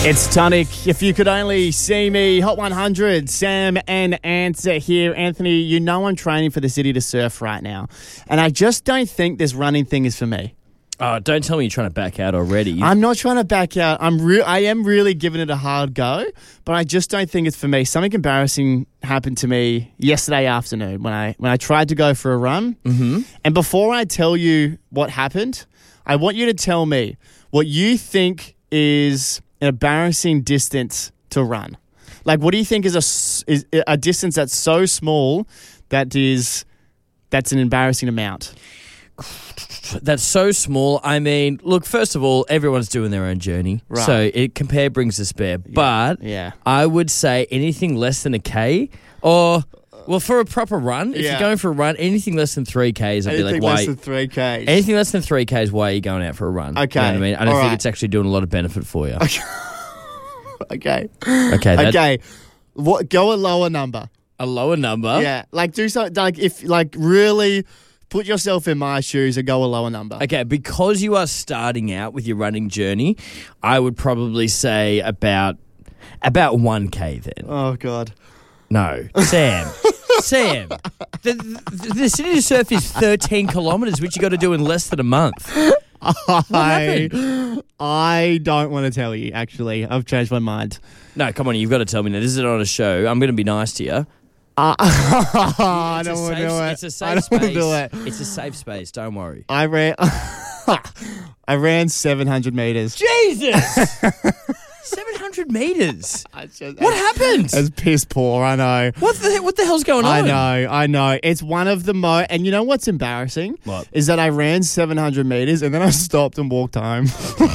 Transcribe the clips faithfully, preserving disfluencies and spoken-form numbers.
It's Tonic. If you could only see me. Hot one hundred, Sam and Answer here. Anthony, you know I'm training for the City to Surf right now, and I just don't think this running thing is for me. Oh, don't tell me you're trying to back out already. I'm not trying to back out. I'm re- I am really giving it a hard go, but I just don't think it's for me. Something embarrassing happened to me yesterday afternoon when I when I tried to go for a run. Mm-hmm. And before I tell you what happened, I want you to tell me what you think is an embarrassing distance to run. Like, what do you think is a, s- is a distance that's so small that is that's an embarrassing amount? That's so small. I mean, look, first of all, everyone's doing their own journey. Right. So it compare brings to spare. But Yeah. I would say anything less than a K or, well, for a proper run, if Yeah. you're going for a run, anything less than three Ks, I'd be Anything like, why? less than three Ks. Anything less than three Ks, why are you going out for a run? Okay. You know what I mean? I don't All think right. it's actually doing a lot of benefit for you. Okay. okay. Okay. that- Okay. What? Go a lower number. A lower number. Yeah. Like, do something, like, if, like, really put yourself in my shoes and go a lower number. Okay, because you are starting out with your running journey, I would probably say about about one K then. Oh, God. No, Sam. Sam, the, the, the City to Surf is thirteen kilometres, which you got to do in less than a month. I, I don't want to tell you, actually. I've changed my mind. No, come on, you've got to tell me now. This is not a show. I'm going to be nice to you. Uh, I It's don't a want to safe- do it. It's a I safe don't space. want to do it. It's a safe space. Don't worry. I ran, I ran seven hundred meters. Jesus, seven hundred meters. It's just- What happened? It's piss poor, I know. What the what the hell's going on? I know, I know. It's one of the most, and you know what's embarrassing? What? Is that I ran seven hundred meters and then I stopped and walked home.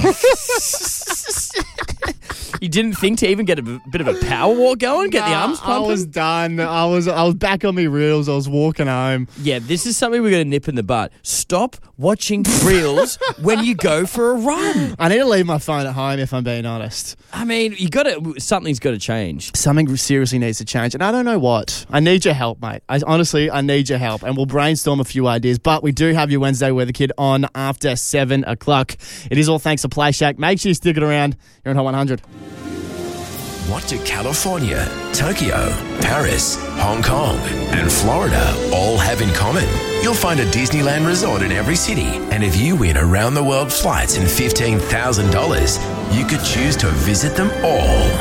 You didn't think to even get a b- bit of a power walk going, get the Nah, arms I pumping? was done. I was I was back on my reels. I was walking home. Yeah, this is something we're going to nip in the bud. Stop watching reels when you go for a run. I need to leave my phone at home if I'm being honest. I mean, you got to something's got to change. Something seriously needs to change, and I don't know what. I need your help, mate. I honestly, I need your help, and we'll brainstorm a few ideas. But we do have your Wednesday Weather Kid on after seven o'clock. It is all thanks to Play Shack. Make sure you stick it around. You're on Hot one hundred. What do California, Tokyo, Paris, Hong Kong, and Florida all have in common? You'll find a Disneyland resort in every city. And if you win around the world flights and fifteen thousand dollars, you could choose to visit them all.